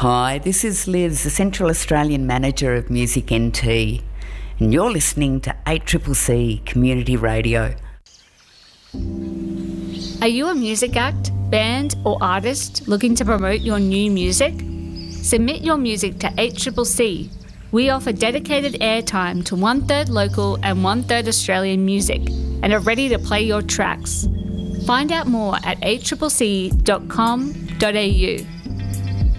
Hi, this is Liz, the Central Australian Manager of Music NT, and you're listening to 8CCC Community Radio. Are you a music act, band or artist looking to promote your new music? Submit your music to 8CCC. We offer dedicated airtime to 1/3 local and 1/3 Australian music and are ready to play your tracks. Find out more at 8CCC.com.au.